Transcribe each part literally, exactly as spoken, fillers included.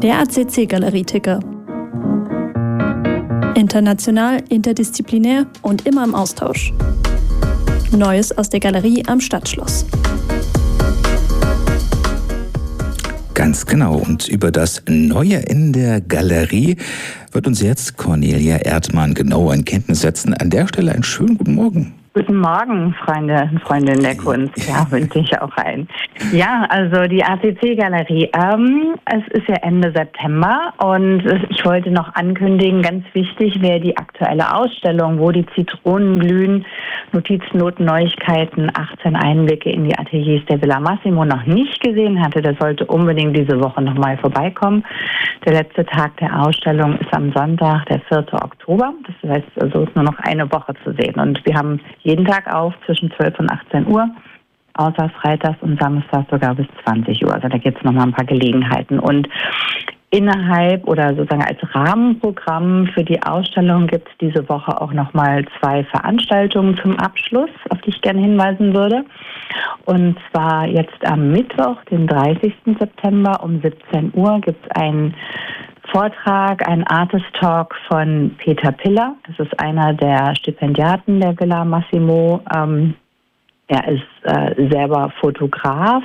Der A C C-Galerie-Ticker. International, interdisziplinär und immer im Austausch. Neues aus der Galerie am Stadtschloss. Ganz genau. Und über das Neue in der Galerie wird uns jetzt Cornelia Erdmann genau in Kenntnis setzen. An der Stelle einen schönen guten Morgen. Guten Morgen, Freunde und Freundinnen der Kunst. Ja, wünsche ich auch ein. Ja, also die A C C-Galerie. Ähm, es ist ja Ende September und ich wollte noch ankündigen, ganz wichtig, wer die aktuelle Ausstellung, wo die Zitronen glühen, Notizen, Noten, Neuigkeiten, achtzehn Einblicke in die Ateliers der Villa Massimo noch nicht gesehen hatte, der sollte unbedingt diese Woche nochmal vorbeikommen. Der letzte Tag der Ausstellung ist am Sonntag, der vierte Oktober. Das heißt, also ist nur noch eine Woche zu sehen. Und wir haben jeden Tag auf zwischen zwölf und achtzehn Uhr, außer freitags und samstags sogar bis zwanzig Uhr. Also da gibt es nochmal ein paar Gelegenheiten. Und innerhalb oder sozusagen als Rahmenprogramm für die Ausstellung gibt es diese Woche auch nochmal zwei Veranstaltungen zum Abschluss, auf die ich gerne hinweisen würde. Und zwar jetzt am Mittwoch, den dreißigsten September um siebzehn Uhr gibt es einen Vortrag, ein Artist Talk von Peter Piller. Das ist einer der Stipendiaten der Villa Massimo. Ähm, er ist äh, selber Fotograf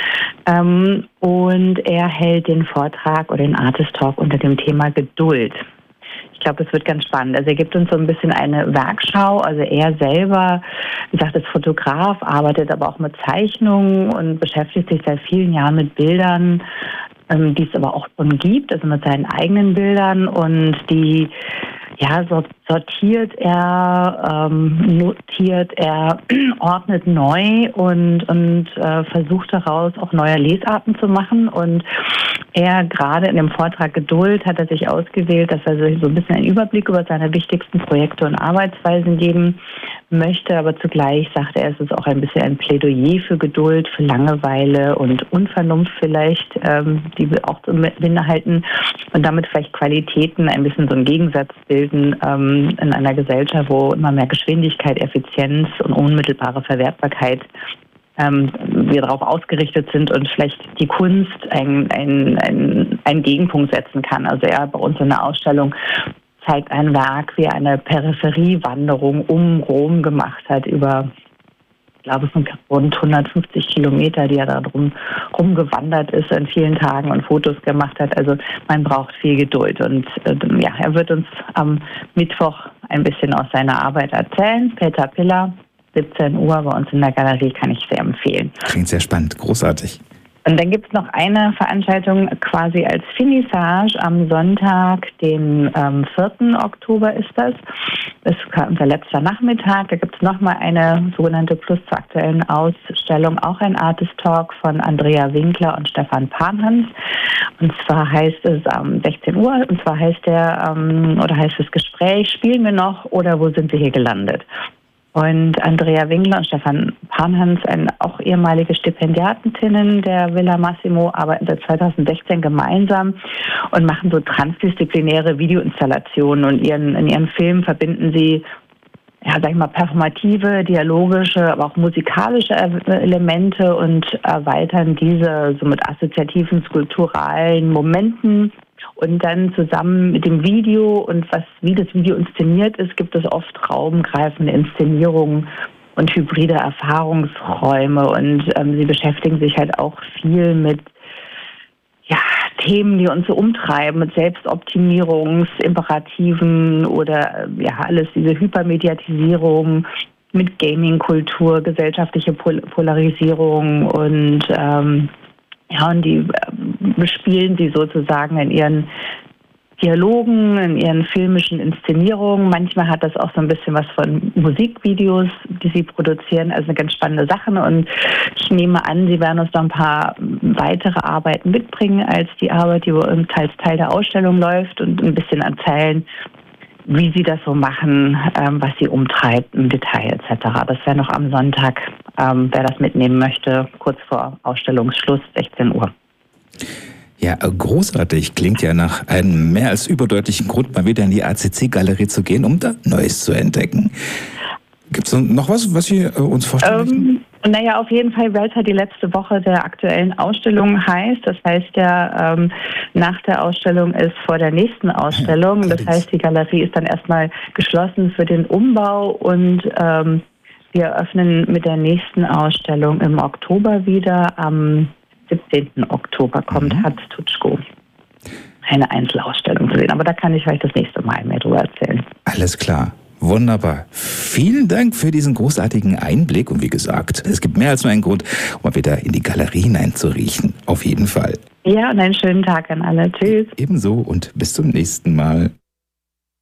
ähm, und er hält den Vortrag oder den Artist Talk unter dem Thema Geduld. Ich glaube, es wird ganz spannend. Also er gibt uns so ein bisschen eine Werkschau. Also er selber, wie gesagt, ist Fotograf, arbeitet aber auch mit Zeichnungen und beschäftigt sich seit vielen Jahren mit Bildern, ähm, die es aber auch schon gibt, also mit seinen eigenen Bildern, und die ja, sortiert er, ähm, notiert er, ordnet neu und, und äh, versucht daraus auch neue Lesarten zu machen. Und er gerade in dem Vortrag Geduld hat er sich ausgewählt, dass er so ein bisschen einen Überblick über seine wichtigsten Projekte und Arbeitsweisen geben möchte, aber zugleich sagt er, es ist auch ein bisschen ein Plädoyer für Geduld, für Langeweile und Unvernunft vielleicht, ähm, die wir auch beinhalten und damit vielleicht Qualitäten ein bisschen so einen Gegensatz bilden ähm, in einer Gesellschaft, wo immer mehr Geschwindigkeit, Effizienz und unmittelbare Verwertbarkeit ähm, wir darauf ausgerichtet sind und vielleicht die Kunst einen ein, ein Gegenpunkt setzen kann. Also er bei uns in der Ausstellung zeigt ein Werk, wie er eine Peripheriewanderung um Rom gemacht hat, über, ich glaube, es sind rund hundertfünfzig Kilometer, die er da drum rumgewandert ist in vielen Tagen und Fotos gemacht hat. Also man braucht viel Geduld. Und äh, ja, er wird uns am Mittwoch ein bisschen aus seiner Arbeit erzählen. Peter Piller, siebzehn Uhr bei uns in der Galerie, kann ich sehr empfehlen. Klingt sehr spannend, großartig. Und dann gibt es noch eine Veranstaltung quasi als Finissage am Sonntag, den ähm, vierten Oktober ist das. Das ist unser letzter Nachmittag. Da gibt es nochmal eine sogenannte Plus zur aktuellen Ausstellung, auch ein Artist Talk von Andrea Winkler und Stefan Panhans. Und zwar heißt es um sechzehn Uhr, und zwar heißt der, ähm, oder heißt das Gespräch, spielen wir noch oder wo sind wir hier gelandet? Und Andrea Winkler und Stefan Panhans, ein, auch ehemalige Stipendiatinnen der Villa Massimo, arbeiten seit zweitausendsechzehn gemeinsam und machen so transdisziplinäre Videoinstallationen. Und ihren, in ihren Filmen verbinden sie, ja, sag ich mal, performative, dialogische, aber auch musikalische Elemente und erweitern diese so mit assoziativen, skulpturalen Momenten. Und dann zusammen mit dem Video und was wie das Video inszeniert ist, gibt es oft raumgreifende Inszenierungen und hybride Erfahrungsräume. Und ähm, sie beschäftigen sich halt auch viel mit ja, Themen, die uns so umtreiben, mit Selbstoptimierungsimperativen oder ja alles diese Hypermediatisierung, mit Gaming-Kultur, gesellschaftliche Pol- Polarisierung und ähm, ja, und die bespielen sie sozusagen in ihren Dialogen, in ihren filmischen Inszenierungen. Manchmal hat das auch so ein bisschen was von Musikvideos, die sie produzieren. Also eine ganz spannende Sache. Und ich nehme an, sie werden uns noch ein paar weitere Arbeiten mitbringen als die Arbeit, die bei uns als Teil der Ausstellung läuft, und ein bisschen erzählen, wie sie das so machen, ähm, was sie umtreibt im Detail et cetera. Das wäre noch am Sonntag, ähm, wer das mitnehmen möchte, kurz vor Ausstellungsschluss, sechzehn Uhr. Ja, großartig. Klingt ja nach einem mehr als überdeutlichen Grund, mal wieder in die A C C-Galerie zu gehen, um da Neues zu entdecken. Gibt es noch was, was Sie uns vorstellen möchten? Ähm, Naja, auf jeden Fall, weil es halt die letzte Woche der aktuellen Ausstellung heißt. Das heißt ja, ähm, nach der Ausstellung ist vor der nächsten Ausstellung. Das heißt, die Galerie ist dann erstmal geschlossen für den Umbau und ähm, wir öffnen mit der nächsten Ausstellung im Oktober wieder. Am siebzehnten Oktober kommt mhm. Hans Tutschko. Eine Einzelausstellung zu sehen. Aber da kann ich euch das nächste Mal mehr drüber erzählen. Alles klar. Wunderbar. Vielen Dank für diesen großartigen Einblick. Und wie gesagt, es gibt mehr als nur einen Grund, um mal wieder in die Galerie hineinzuriechen. Auf jeden Fall. Ja, und einen schönen Tag an alle. Tschüss. Ebenso und bis zum nächsten Mal.